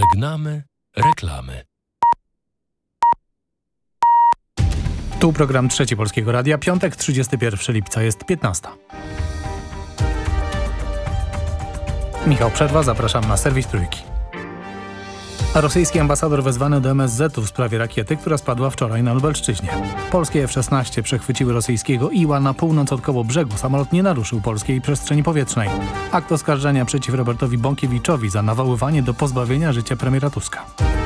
Żegnamy reklamy. Tu program Trzeci Polskiego Radia, piątek, 31 lipca, jest 15. Michał Przerwa, zapraszam na serwis Trójki. A rosyjski ambasador wezwany do MSZ-u w sprawie rakiety, która spadła wczoraj na Lubelszczyźnie. Polskie F-16 przechwyciły rosyjskiego Iła na północ od Kołobrzegu. Samolot nie naruszył polskiej przestrzeni powietrznej. Akt oskarżenia przeciw Robertowi Bąkiewiczowi za nawoływanie do pozbawienia życia premiera Tuska.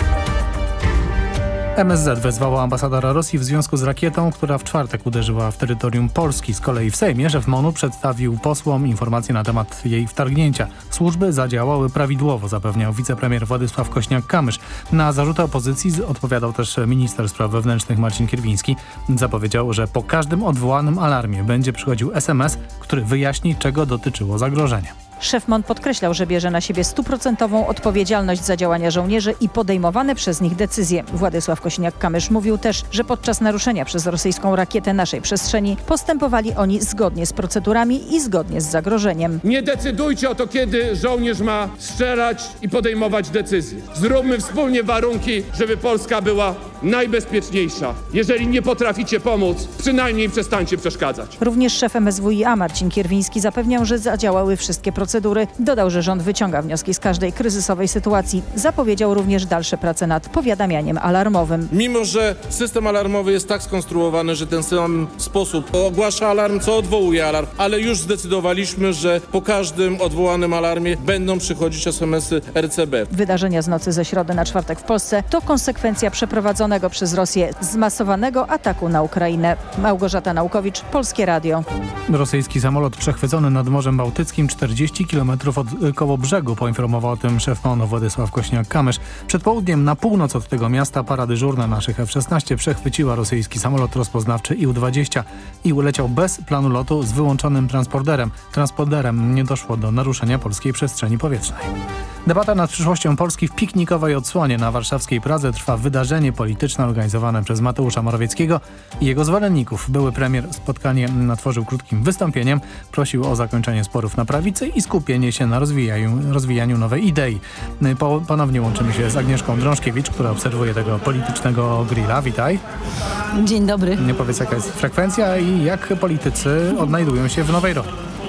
MSZ wezwało ambasadora Rosji w związku z rakietą, która w czwartek uderzyła w terytorium Polski. Z kolei w Sejmie szef MON-u przedstawił posłom informacje na temat jej wtargnięcia. Służby zadziałały prawidłowo, zapewniał wicepremier Władysław Kosiniak-Kamysz. Na zarzuty opozycji odpowiadał też minister spraw wewnętrznych Marcin Kierwiński. Zapowiedział, że po każdym odwołanym alarmie będzie przychodził SMS, który wyjaśni, czego dotyczyło zagrożenie. Szef MON podkreślał, że bierze na siebie 100% odpowiedzialność za działania żołnierzy i podejmowane przez nich decyzje. Władysław Kosiniak-Kamysz mówił też, że podczas naruszenia przez rosyjską rakietę naszej przestrzeni postępowali oni zgodnie z procedurami i zgodnie z zagrożeniem. Nie decydujcie o to, kiedy żołnierz ma strzelać i podejmować decyzje. Zróbmy wspólnie warunki, żeby Polska była najbezpieczniejsza. Jeżeli nie potraficie pomóc, przynajmniej przestańcie przeszkadzać. Również szef MSWiA Marcin Kierwiński zapewniał, że zadziałały wszystkie procedury. Dodał, że rząd wyciąga wnioski z każdej kryzysowej sytuacji. Zapowiedział również dalsze prace nad powiadamianiem alarmowym. Mimo że system alarmowy jest tak skonstruowany, że ten sam sposób ogłasza alarm, co odwołuje alarm, ale już zdecydowaliśmy, że po każdym odwołanym alarmie będą przychodzić SMS-y RCB. Wydarzenia z nocy ze środy na czwartek w Polsce to konsekwencja przeprowadzonego przez Rosję zmasowanego ataku na Ukrainę. Małgorzata Naukowicz, Polskie Radio. Rosyjski samolot przechwycony nad Morzem Bałtyckim 40 km od Kołobrzegu, poinformował o tym szef MON-u Władysław Kosiniak-Kamysz. Przed południem na północ od tego miasta para dyżurna naszych F-16 przechwyciła rosyjski samolot rozpoznawczy IL-20 i uleciał bez planu lotu z wyłączonym transporterem. Transporterem nie doszło do naruszenia polskiej przestrzeni powietrznej. Debata nad przyszłością Polski w piknikowej odsłonie na warszawskiej Pradze trwa wydarzenie polityczne organizowane przez Mateusza Morawieckiego i jego zwolenników. Były premier spotkanie otworzył krótkim wystąpieniem, prosił o zakończenie sporów na prawicy i skupienie się na rozwijaniu nowej idei. Ponownie łączymy się z Agnieszką Drążkiewicz, która obserwuje tego politycznego grilla. Witaj. Dzień dobry. Nie powiedz, jaka jest frekwencja i jak politycy odnajdują się w nowej roli.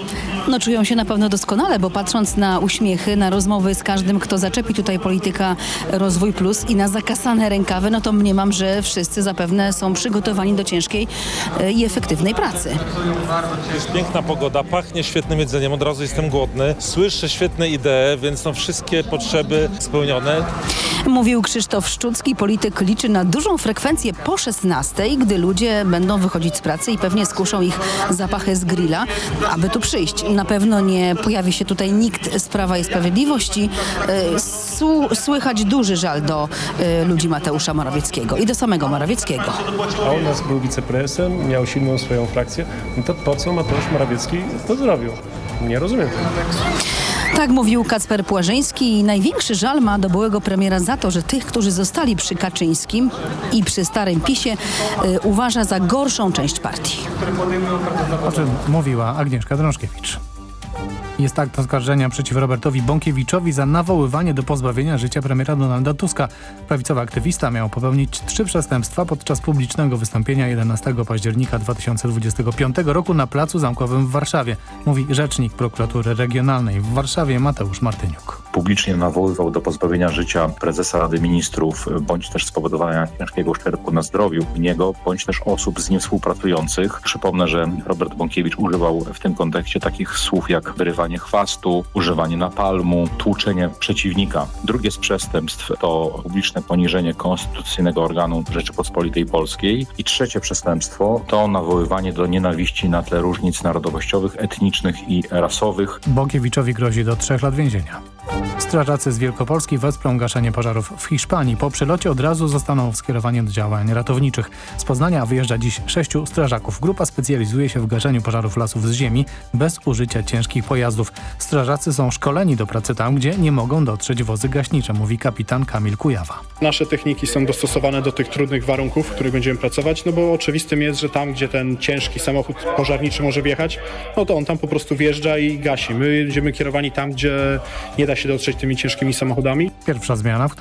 No czują się na pewno doskonale, bo patrząc na uśmiechy, na rozmowy z każdym, kto zaczepi tutaj polityka Rozwój Plus i na zakasane rękawy, no to mniemam, że wszyscy zapewne są przygotowani do ciężkiej i efektywnej pracy. Jest piękna pogoda, pachnie świetnym jedzeniem, od razu jestem głodny, słyszę świetne idee, więc no wszystkie potrzeby spełnione. Mówił Krzysztof Szczucki. Polityk liczy na dużą frekwencję po 16, gdy ludzie będą wychodzić z pracy i pewnie skuszą ich zapachy z grilla, aby tu przyjść. Na pewno nie pojawi się tutaj nikt z Prawa i Sprawiedliwości. Słychać duży żal do ludzi Mateusza Morawieckiego i do samego Morawieckiego. A u nas był wiceprezesem, miał silną swoją frakcję. No to po co Mateusz Morawiecki to zrobił? Nie rozumiem tego. Tak mówił Kacper Płażyński i największy żal ma do byłego premiera za to, że tych, którzy zostali przy Kaczyńskim i przy starym PiS-ie uważa za gorszą część partii. O czym mówiła Agnieszka Drążkiewicz. Jest akt oskarżenia przeciw Robertowi Bąkiewiczowi za nawoływanie do pozbawienia życia premiera Donalda Tuska. Prawicowy aktywista miał popełnić 3 przestępstwa podczas publicznego wystąpienia 11 października 2025 roku na Placu Zamkowym w Warszawie, mówi rzecznik prokuratury regionalnej w Warszawie Mateusz Martyniuk. Publicznie nawoływał do pozbawienia życia prezesa Rady Ministrów, bądź też spowodowania ciężkiego uszczerbku na zdrowiu niego, bądź też osób z nim współpracujących. Przypomnę, że Robert Bąkiewicz używał w tym kontekście takich słów jak wyrywanie chwastu, używanie napalmu, tłuczenie przeciwnika. Drugie z przestępstw to publiczne poniżenie konstytucyjnego organu Rzeczypospolitej Polskiej. I trzecie przestępstwo to nawoływanie do nienawiści na tle różnic narodowościowych, etnicznych i rasowych. Bąkiewiczowi grozi do 3 lat więzienia. Strażacy z Wielkopolski wesprą gaszenie pożarów w Hiszpanii. Po przylocie od razu zostaną skierowani do działań ratowniczych. Z Poznania wyjeżdża dziś 6 strażaków. Grupa specjalizuje się w gaszeniu pożarów lasów z ziemi bez użycia ciężkich pojazdów. Strażacy są szkoleni do pracy tam, gdzie nie mogą dotrzeć wozy gaśnicze, mówi kapitan Kamil Kujawa. Nasze techniki są dostosowane do tych trudnych warunków, w których będziemy pracować, no bo oczywistym jest, że tam, gdzie ten ciężki samochód pożarniczy może wjechać, no to on tam po prostu wjeżdża i gasi. My będziemy kierowani tam, gdzie nie da się dotrzeć tymi ciężkimi samochodami. Pierwsza zmiana, w